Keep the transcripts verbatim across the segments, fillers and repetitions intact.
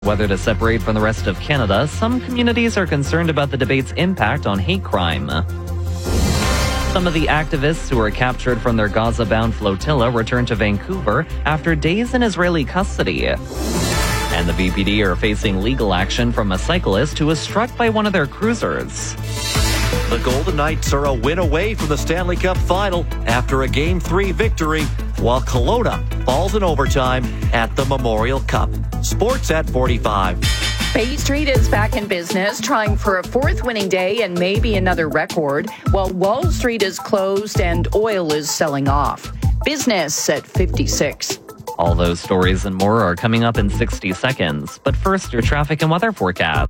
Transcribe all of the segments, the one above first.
Whether to separate from the rest of Canada, some communities are concerned about the debate's impact on hate crime. Some of the activists who were captured from their Gaza-bound flotilla returned to Vancouver after days in Israeli custody. And the B P D are facing legal action from a cyclist who was struck by one of their cruisers. The Golden Knights are a win away from the Stanley Cup final after a Game three victory, while Kelowna falls in overtime at the Memorial Cup. Sports at forty-five. Bay Street is back in business, trying for a fourth winning day and maybe another record, while Wall Street is closed and oil is selling off. Business at fifty-six. All those stories and more are coming up in sixty seconds. But first, your traffic and weather forecast.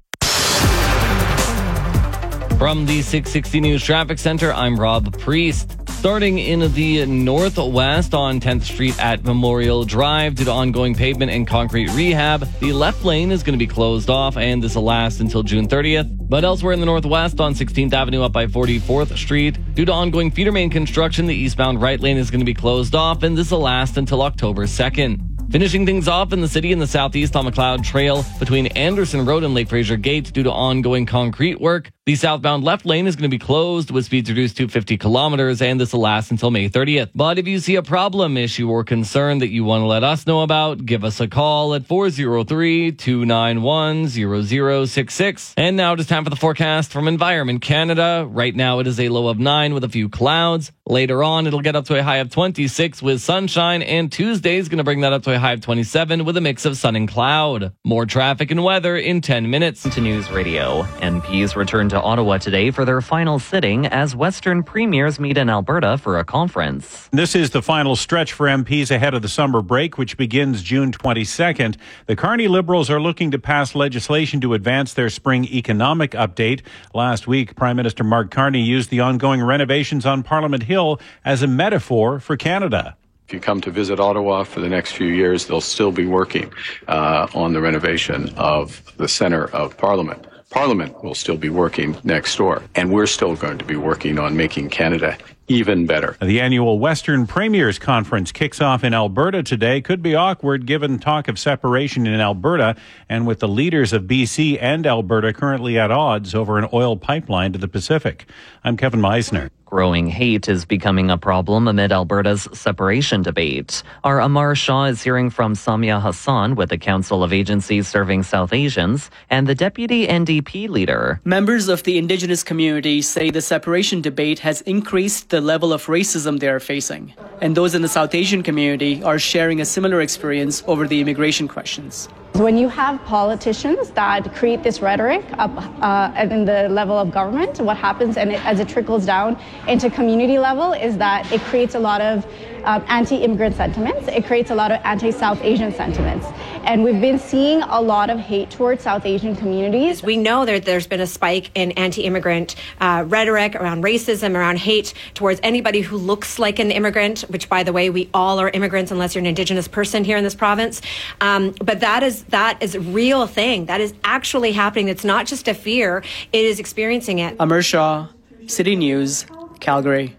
From the six sixty News Traffic Center, I'm Rob Priest. Starting in the northwest on tenth Street at Memorial Drive due to ongoing pavement and concrete rehab, the left lane is going to be closed off, and this will last until June thirtieth. But elsewhere in the northwest on sixteenth Avenue up by forty-fourth Street, due to ongoing feeder main construction, the eastbound right lane is going to be closed off, and this will last until October second. Finishing things off in the city in the southeast on McLeod Trail between Anderson Road and Lake Fraser Gate due to ongoing concrete work. The southbound left lane is going to be closed with speeds reduced to fifty kilometers, and this will last until May thirtieth. But if you see a problem, issue, or concern that you want to let us know about, give us a call at four oh three, two nine one, zero zero six six. And now it is time for the forecast from Environment Canada. Right now it is a low of nine with a few clouds. Later on, it'll get up to a high of twenty-six with sunshine, and Tuesday is going to bring that up to a high of twenty-seven with a mix of sun and cloud. More traffic and weather in ten minutes. To News Radio. M Ps return to Ottawa today for their final sitting as Western premiers meet in Alberta for a conference. This is the final stretch for M Ps ahead of the summer break, which begins June twenty-second. The Carney Liberals are looking to pass legislation to advance their spring economic update. Last week, Prime Minister Mark Carney used the ongoing renovations on Parliament Hill as a metaphor for Canada. If you come to visit Ottawa for the next few years, they'll still be working uh, on the renovation of the centre of Parliament. Parliament will still be working next door, and we're still going to be working on making Canada even better. The annual Western Premiers Conference kicks off in Alberta today. Could be awkward given talk of separation in Alberta, and with the leaders of B C and Alberta currently at odds over an oil pipeline to the Pacific. I'm Kevin Meisner. Growing hate is becoming a problem amid Alberta's separation debate. Our Amar Shah is hearing from Samia Hassan with the Council of Agencies Serving South Asians and the Deputy N D P leader. Members of the Indigenous community say the separation debate has increased the level of racism they are facing. And those in the South Asian community are sharing a similar experience over the immigration questions. When you have politicians that create this rhetoric up uh, in the level of government, what happens and it, as it trickles down into community level is that it creates a lot of um, anti-immigrant sentiments. It creates a lot of anti-South Asian sentiments. And we've been seeing a lot of hate towards South Asian communities. We know that there's been a spike in anti-immigrant uh, rhetoric around racism, around hate towards anybody who looks like an immigrant, which, by the way, we all are immigrants unless you're an Indigenous person here in this province. Um, but that is that is a real thing. That is actually happening. It's not just a fear. It is experiencing it. Amar Shah, City News, Calgary.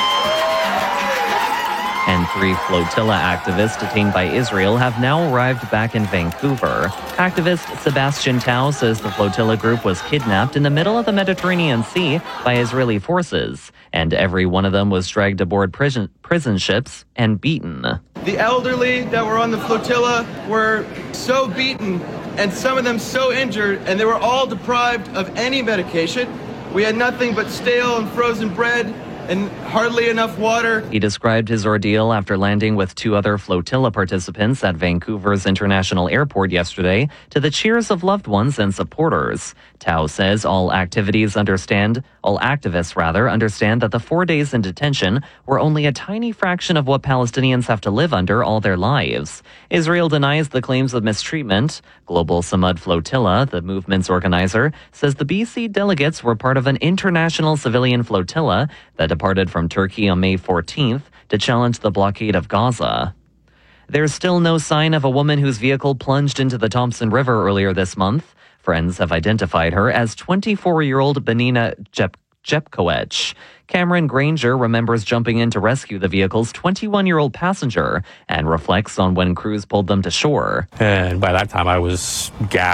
And three flotilla activists detained by Israel have now arrived back in Vancouver. Activist Sebastian Tau says the flotilla group was kidnapped in the middle of the Mediterranean Sea by Israeli forces, and every one of them was dragged aboard prison, prison ships and beaten. The elderly that were on the flotilla were so beaten, and some of them so injured, and they were all deprived of any medication. We had nothing but stale and frozen bread and hardly enough water. He described his ordeal after landing with two other flotilla participants at Vancouver's International Airport yesterday to the cheers of loved ones and supporters. Tau says all activities understand, all activists rather, understand that the four days in detention were only a tiny fraction of what Palestinians have to live under all their lives. Israel denies the claims of mistreatment. Global Samud Flotilla, the movement's organizer, says the B C delegates were part of an international civilian flotilla that departed from Turkey on May fourteenth to challenge the blockade of Gaza. There's still no sign of a woman whose vehicle plunged into the Thompson River earlier this month. Friends have identified her as twenty-four-year-old Benina Jep- Jepkoech. Cameron Granger remembers jumping in to rescue the vehicle's twenty-one-year-old passenger and reflects on when crews pulled them to shore. And by that time, I was gassed.